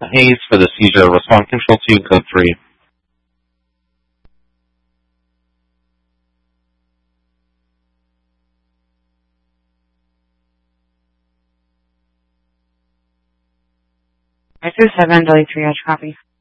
Hayes for the seizure. Respond control 2, code 3. I 7, delete triage, copy.